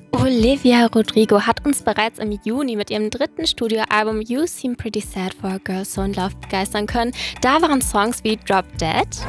Olivia Rodrigo hat uns bereits im Juni mit ihrem dritten Studioalbum You Seem Pretty Sad for a Girl So in Love begeistern können. Da waren Songs wie Drop Dead